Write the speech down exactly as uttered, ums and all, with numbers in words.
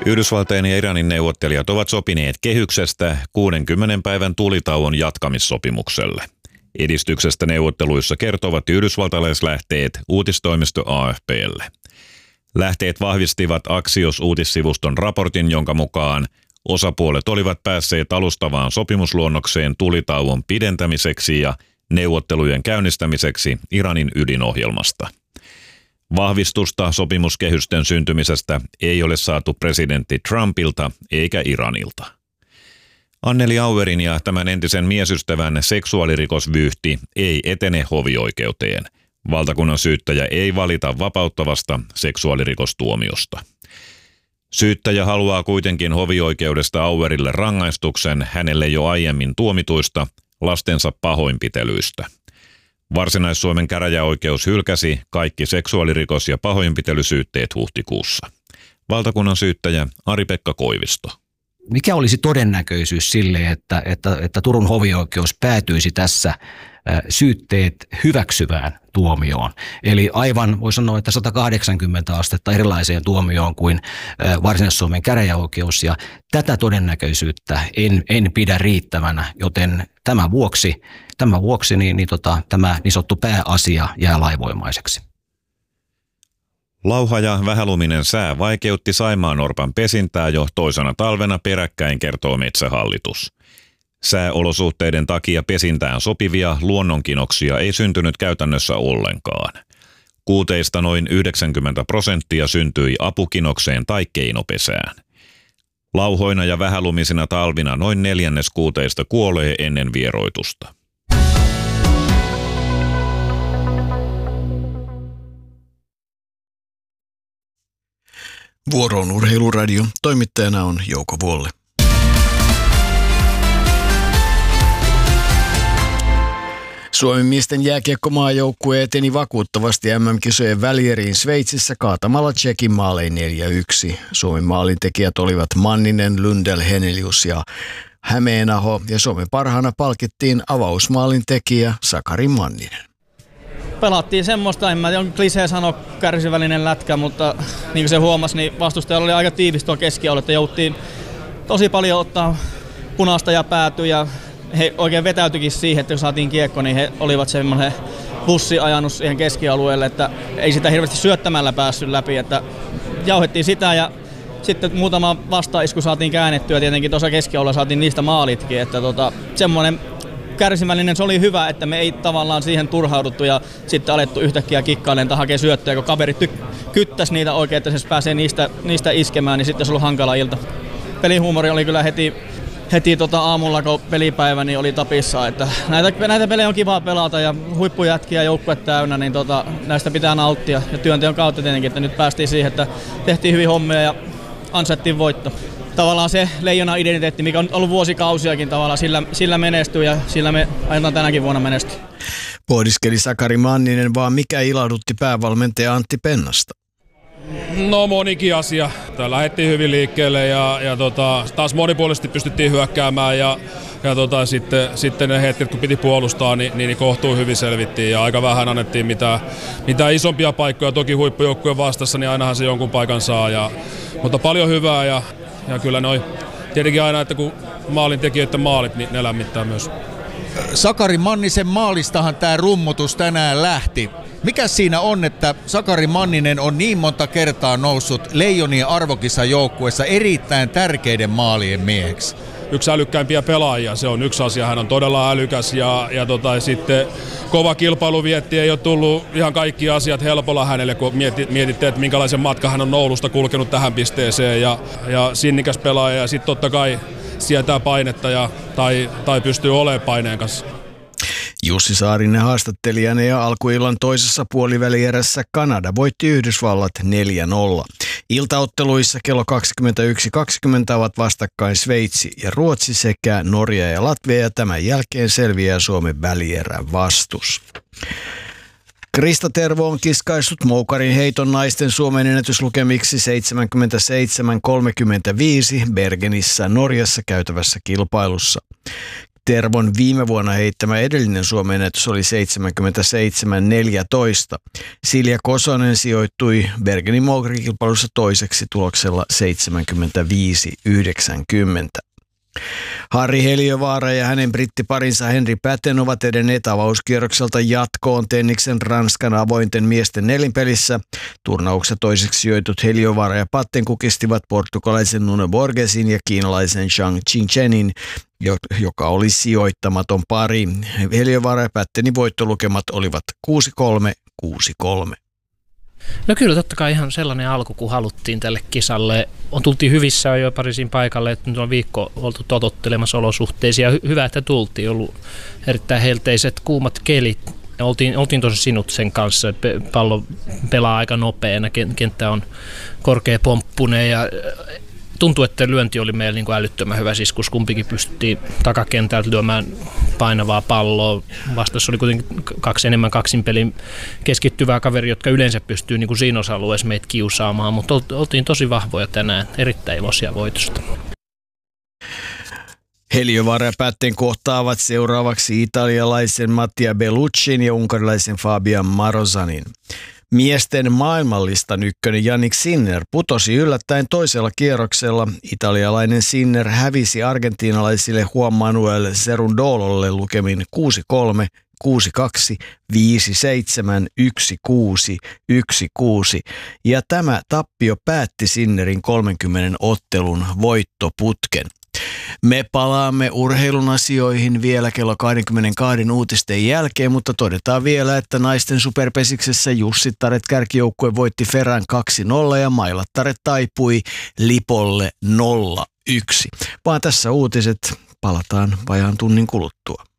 Yhdysvaltain ja Iranin neuvottelijat ovat sopineet kehyksestä kuudenkymmenen päivän tulitauon jatkamissopimukselle. Edistyksestä neuvotteluissa kertovat yhdysvaltalaislähteet uutistoimisto A F P:lle. Lähteet vahvistivat Axios-uutissivuston raportin, jonka mukaan osapuolet olivat päässeet alustavaan sopimusluonnokseen tulitauon pidentämiseksi ja neuvottelujen käynnistämiseksi Iranin ydinohjelmasta. Vahvistusta sopimuskehysten syntymisestä ei ole saatu presidentti Trumpilta eikä Iranilta. Anneli Auerin ja tämän entisen miesystävän seksuaalirikosvyyhti ei etene hovioikeuteen. Valtakunnan syyttäjä ei valita vapauttavasta seksuaalirikostuomiosta. Syyttäjä haluaa kuitenkin hovioikeudesta Auerille rangaistuksen hänelle jo aiemmin tuomituista lastensa pahoinpitelyistä. Varsinais-Suomen käräjäoikeus hylkäsi kaikki seksuaalirikos- ja pahoinpitelysyytteet huhtikuussa. Valtakunnan syyttäjä Ari-Pekka Koivisto. Mikä olisi todennäköisyys sille, että, että, että Turun hovioikeus päätyisi tässä syytteet hyväksyvään tuomioon? Eli aivan voi sanoa, että sata kahdeksankymmentä astetta erilaiseen tuomioon kuin Varsinais-Suomen käräjäoikeus, ja tätä todennäköisyyttä en, en pidä riittävänä, joten tämän vuoksi, tämän vuoksi niin, niin tota, tämä niin sanottu pääasia jää lainvoimaiseksi. Lauha ja vähäluminen sää vaikeutti saimaannorpan pesintää jo toisena talvena peräkkäin, kertoo Metsähallitus. Sääolosuhteiden takia pesintään sopivia luonnonkinoksia ei syntynyt käytännössä ollenkaan. Kuuteista noin yhdeksänkymmentä prosenttia syntyi apukinokseen tai keinopesään. Lauhoina ja vähälumisina talvina noin neljännes kuuteista kuolee ennen vieroitusta. Vuoroon Urheiluradio. Toimittajana on Jouko Vuolle. Suomen miesten jääkiekkomaajoukkue eteni vakuuttavasti M M-kisojen välieriin Sveitsissä kaatamalla Tšekin maalein neljä yksi. Suomen maalintekijät olivat Manninen, Lundell, Henelius ja Hämeenaho, ja Suomen parhaana palkittiin avausmaalintekijä Sakari Manninen. Pelattiin semmoista, en mä tiedä, on klisee sanoa kärsivällinen lätkä, mutta niin kuin se huomasi, niin vastustajalla oli aika tiivis tuo keskialue, että jouttiin tosi paljon ottaa punaista ja päätyä, ja he oikein vetäytyikin siihen, että kun saatiin kiekko, niin he olivat semmoinen bussi ajanut siihen keskialueelle, että ei sitä hirveästi syöttämällä päässyt läpi, että jauhettiin sitä ja sitten muutama vastaisku saatiin käännettyä, tietenkin tuossa keskialueella saatiin niistä maalitkin, että tota, semmoinen kärsimällinen, se oli hyvä, että me ei tavallaan siihen turhauduttu ja sitten alettu yhtäkkiä kikkailemaan tai hakea syöttöjä, kun kaverit ty- kyttäisi niitä oikein, että se pääsee niistä, niistä iskemään, niin sitten se oli hankala ilta. Pelihuumori oli kyllä heti, heti tota aamulla, kun pelipäivä niin oli tapissa, että näitä, näitä pelejä on kiva pelata ja huippujätkiä joukkue täynnä, niin tota, näistä pitää nauttia ja työnteon kautta tietenkin, että nyt päästiin siihen, että tehtiin hyvin hommia ja ansaittiin voitto. Tavallaan se leijona identiteetti, mikä on ollut vuosikausiakin tavallaan, sillä, sillä menestyy ja sillä me aiotaan tänäkin vuonna menestyä. Pohdiskeli Sakari Manninen, vaan mikä ilahdutti päävalmentaja Antti Pennasta? No monikin asia. Tää lähdettiin hyvin liikkeelle ja, ja tota, taas monipuolisesti pystyttiin hyökkäämään ja, ja tota, sitten, sitten ne hetket kun piti puolustaa, niin, niin kohtuu hyvin selvittiin ja aika vähän annettiin mitään, mitään isompia paikkoja. Toki huippujoukkueen vastassa, niin ainahan se jonkun paikan saa, ja, mutta paljon hyvää ja, ja kyllä noi tietenkin aina, että kun maalintekijöiden maalit, niin ne lämmittää myös. Sakari Mannisen maalistahan tämä rummutus tänään lähti. Mikä siinä on, että Sakari Manninen on niin monta kertaa noussut Leijonien arvokisan joukkueessa erittäin tärkeiden maalien mieheksi? Yksi älykkäimpiä pelaajia, se on yksi asia, hän on todella älykäs ja, ja tota, sitten kova kilpailuvietti, ei ole tullut ihan kaikki asiat helpolla hänelle, kun mietitte, että minkälaisen matkan hän on Oulusta kulkenut tähän pisteeseen ja, ja sinnikäs pelaaja ja sitten totta kai sietää painetta ja, tai, tai pystyy olemaan paineen kanssa. Jussi Saarinen haastattelijana, ja alkuillan toisessa puolivälierässä Kanada voitti Yhdysvallat neljä nolla. Iltaotteluissa kello kaksikymmentäyksi kaksikymmentä ovat vastakkain Sveitsi ja Ruotsi sekä Norja ja Latvia, ja tämän jälkeen selviää Suomen välierän vastus. Krista Tervo on kiskaissut moukarin heiton naisten Suomen ennätyslukemiksi seitsemänkymmentäseitsemän kolmekymmentäviisi Bergenissä Norjassa käytävässä kilpailussa. Tervon viime vuonna heittämä edellinen Suomen ennätys oli seitsemänkymmentäseitsemän neljätoista. Silja Kosonen sijoittui Bergenin Mogri-kilpailussa toiseksi tuloksella seitsemänkymmentäviisi yhdeksänkymmentä. Harri Heliövaara ja hänen brittiparinsa Henri Patten ovat edenneet avauskierrokselta jatkoon Tenniksen Ranskan avointen miesten nelinpelissä. Turnauksessa toiseksi sijoitut Heliövaara ja Patten kukistivat portugalaisen Nuno Borgesin ja kiinalaisen Zhang Qingchenin, joka oli sijoittamaton pari. Heliövaara ja Pattenin voittolukemat olivat kuusi kolme, kuusi kolme. No kyllä, totta kai ihan sellainen alku, kun haluttiin tälle kisalle. On tultiin hyvissä jo Pariisin paikalle, että nyt on viikko oltu totuttelemassa olosuhteisiin ja hy- hyvä, että tultiin. On ollut erittäin helteiset, kuumat kelit. Oltiin, oltiin tosi sinut sen kanssa, että pallo pelaa aika nopeana, kenttä on korkea pomppunen ja tuntuu, että lyönti oli meillä niin kuin älyttömän hyvä, siis kun kumpikin pystyttiin takakentältä lyömään painavaa palloa. Vastassa oli kuitenkin kaksi enemmän kaksinpelin keskittyvää kaveria, jotka yleensä pystyy niin kuin siinä osa-alueessa meitä kiusaamaan, mutta oltiin tosi vahvoja tänään, erittäin iloisia voitosta. Heliövaara ja Patten kohtaavat seuraavaksi italialaisen Mattia Belluccin ja unkarilaisen Fabian Marozanin. Miesten maailmanlistan ykkönen Jannik Sinner putosi yllättäen toisella kierroksella. Italialainen Sinner hävisi argentiinalaisille Juan Manuel Cerundololle lukemin kuusi kolme, kuusi kaksi, viisi seitsemän, yksi kuusi, yksi kuusi. Ja tämä tappio päätti Sinnerin kolmenkymmenen ottelun voittoputken. Me palaamme urheilun asioihin vielä kello kaksikymmentäkaksi uutisten jälkeen, mutta todetaan vielä, että naisten superpesiksessä Jussittaret kärkijoukkue voitti Ferran kaksi nolla ja Mailattaret taipui Lipolle nolla yksi. Vaan tässä uutiset, palataan vajaan tunnin kuluttua.